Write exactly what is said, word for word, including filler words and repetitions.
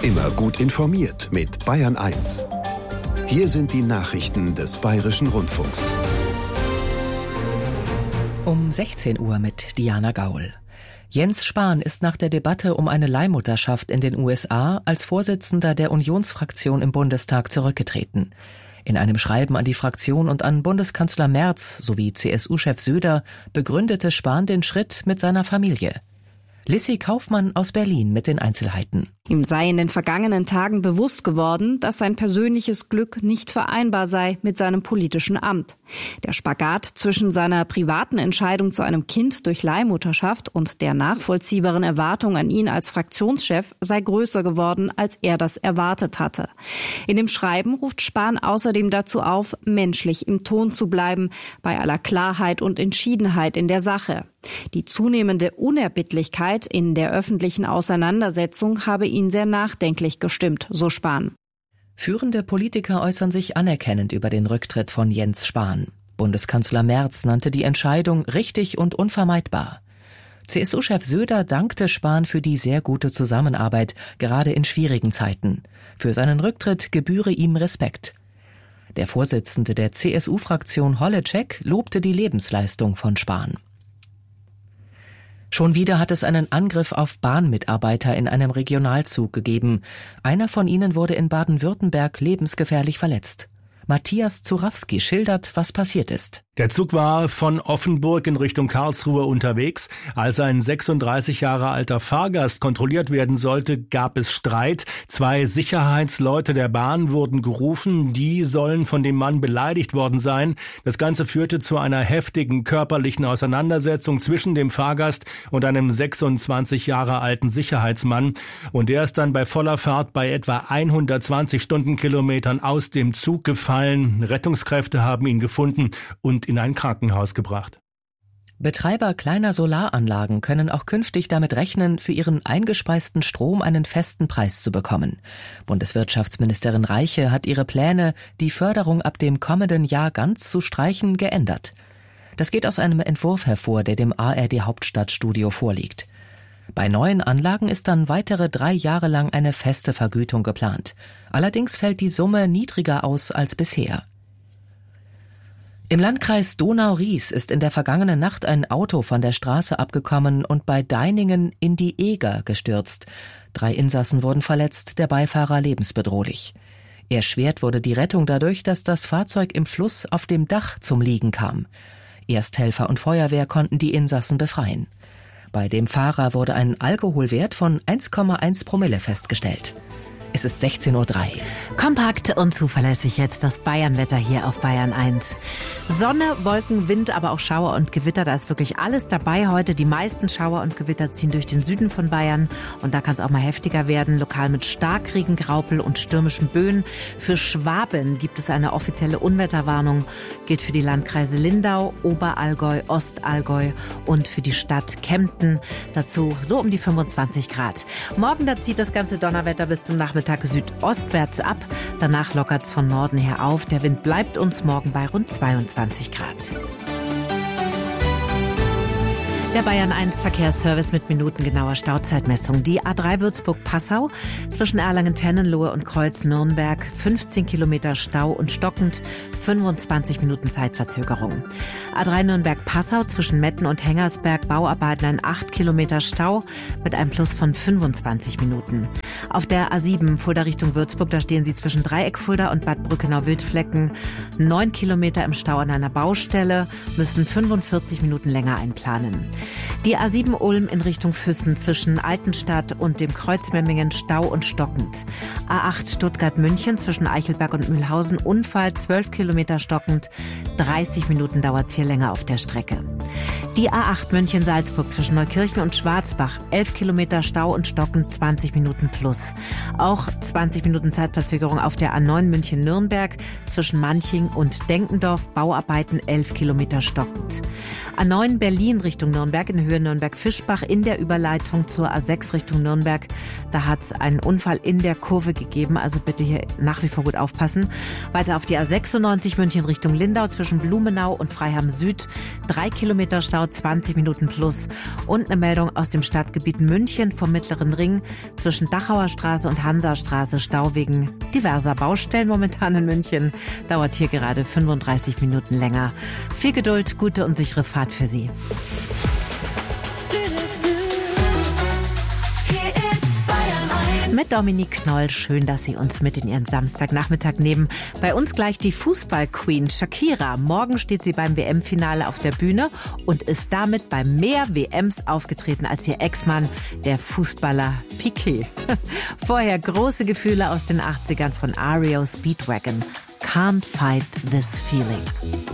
Immer gut informiert mit Bayern eins. Hier sind die Nachrichten des Bayerischen Rundfunks. Um sechzehn Uhr mit Diana Gaul. Jens Spahn ist nach der Debatte um eine Leihmutterschaft in den U S A als Vorsitzender der Unionsfraktion im Bundestag zurückgetreten. In einem Schreiben an die Fraktion und an Bundeskanzler Merz sowie C S U-Chef Söder begründete Spahn den Schritt mit seiner Familie. Lissy Kaufmann aus Berlin mit den Einzelheiten. Ihm sei in den vergangenen Tagen bewusst geworden, dass sein persönliches Glück nicht vereinbar sei mit seinem politischen Amt. Der Spagat zwischen seiner privaten Entscheidung zu einem Kind durch Leihmutterschaft und der nachvollziehbaren Erwartung an ihn als Fraktionschef sei größer geworden, als er das erwartet hatte. In dem Schreiben ruft Spahn außerdem dazu auf, menschlich im Ton zu bleiben, bei aller Klarheit und Entschiedenheit in der Sache. Die zunehmende Unerbittlichkeit in der öffentlichen Auseinandersetzung habe ihn sehr nachdenklich gestimmt, so Spahn. Führende Politiker äußern sich anerkennend über den Rücktritt von Jens Spahn. Bundeskanzler Merz nannte die Entscheidung richtig und unvermeidbar. C S U-Chef Söder dankte Spahn für die sehr gute Zusammenarbeit, gerade in schwierigen Zeiten. Für seinen Rücktritt gebühre ihm Respekt. Der Vorsitzende der C S U-Fraktion Holleczek lobte die Lebensleistung von Spahn. Schon wieder hat es einen Angriff auf Bahnmitarbeiter in einem Regionalzug gegeben. Einer von ihnen wurde in Baden-Württemberg lebensgefährlich verletzt. Matthias Zurawski schildert, was passiert ist. Der Zug war von Offenburg in Richtung Karlsruhe unterwegs. Als ein sechsunddreißig Jahre alter Fahrgast kontrolliert werden sollte, gab es Streit. Zwei Sicherheitsleute der Bahn wurden gerufen. Die sollen von dem Mann beleidigt worden sein. Das Ganze führte zu einer heftigen körperlichen Auseinandersetzung zwischen dem Fahrgast und einem sechsundzwanzig Jahre alten Sicherheitsmann. Und der ist dann bei voller Fahrt bei etwa hundertzwanzig Stundenkilometern aus dem Zug gefallen. Rettungskräfte haben ihn gefunden und in ein Krankenhaus gebracht. Betreiber kleiner Solaranlagen können auch künftig damit rechnen, für ihren eingespeisten Strom einen festen Preis zu bekommen. Bundeswirtschaftsministerin Reiche hat ihre Pläne, die Förderung ab dem kommenden Jahr ganz zu streichen, geändert. Das geht aus einem Entwurf hervor, der dem A R D Hauptstadtstudio vorliegt. Bei neuen Anlagen ist dann weitere drei Jahre lang eine feste Vergütung geplant. Allerdings fällt die Summe niedriger aus als bisher. Im Landkreis Donau-Ries ist in der vergangenen Nacht ein Auto von der Straße abgekommen und bei Deiningen in die Eger gestürzt. Drei Insassen wurden verletzt, der Beifahrer lebensbedrohlich. Erschwert wurde die Rettung dadurch, dass das Fahrzeug im Fluss auf dem Dach zum Liegen kam. Ersthelfer und Feuerwehr konnten die Insassen befreien. Bei dem Fahrer wurde ein Alkoholwert von eins Komma eins Promille festgestellt. Es ist sechzehn Uhr drei. Kompakt und zuverlässig jetzt das Bayernwetter hier auf Bayern eins. Sonne, Wolken, Wind, aber auch Schauer und Gewitter. Da ist wirklich alles dabei heute. Die meisten Schauer und Gewitter ziehen durch den Süden von Bayern. Und da kann es auch mal heftiger werden. Lokal mit Starkregen, Graupel und stürmischen Böen. Für Schwaben gibt es eine offizielle Unwetterwarnung. Gilt für die Landkreise Lindau, Oberallgäu, Ostallgäu und für die Stadt Kempten. Dazu so um die fünfundzwanzig Grad. Morgen, da zieht das ganze Donnerwetter bis zum Nachmittag südostwärts ab. Danach lockert es von Norden her auf. Der Wind bleibt uns morgen bei rund zweiundzwanzig Grad. Der Bayern eins Verkehrsservice mit minutengenauer Stauzeitmessung. Die A drei Würzburg-Passau zwischen Erlangen-Tennenlohe und Kreuz-Nürnberg. fünfzehn Kilometer Stau und stockend, fünfundzwanzig Minuten Zeitverzögerung. A drei Nürnberg-Passau zwischen Metten und Hengersberg. Bauarbeiten, ein acht Kilometer Stau mit einem Plus von fünfundzwanzig Minuten. Auf der A sieben Fulda Richtung Würzburg, da stehen Sie zwischen Dreieck-Fulda und Bad Brückenau-Wildflecken. neun Kilometer im Stau an einer Baustelle, müssen fünfundvierzig Minuten länger einplanen. Die A sieben Ulm in Richtung Füssen zwischen Altenstadt und dem Kreuzmemmingen Stau und stockend. A acht Stuttgart-München zwischen Eichelberg und Mühlhausen Unfall, zwölf Kilometer stockend, dreißig Minuten dauert's hier länger auf der Strecke. Die A acht München-Salzburg zwischen Neukirchen und Schwarzbach, elf Kilometer Stau und stockend, zwanzig Minuten plus. Auch zwanzig Minuten Zeitverzögerung auf der A neun München-Nürnberg zwischen Manching und Denkendorf, Bauarbeiten, elf Kilometer stockend. A neun Berlin Richtung Nürnberg in Höhe Nürnberg-Fischbach in der Überleitung zur A sechs Richtung Nürnberg. Da hat es einen Unfall in der Kurve gegeben, also bitte hier nach wie vor gut aufpassen. Weiter auf die A sechsundneunzig München Richtung Lindau zwischen Blumenau und Freiham Süd. Drei Kilometer Kilometer Stau, zwanzig Minuten plus. Und eine Meldung aus dem Stadtgebiet München vom Mittleren Ring. Zwischen Dachauer Straße und Hansastraße Stau wegen diverser Baustellen momentan in München. Dauert hier gerade fünfunddreißig Minuten länger. Viel Geduld, gute und sichere Fahrt für Sie. Mit Dominique Knoll, schön, dass Sie uns mit in Ihren Samstagnachmittag nehmen. Bei uns gleich die Fußball-Queen Shakira. Morgen steht sie beim W M-Finale auf der Bühne und ist damit bei mehr W Ms aufgetreten als ihr Ex-Mann, der Fußballer Piqué. Vorher große Gefühle aus den achtzigern von R E O Speedwagon. Can't Fight This Feeling.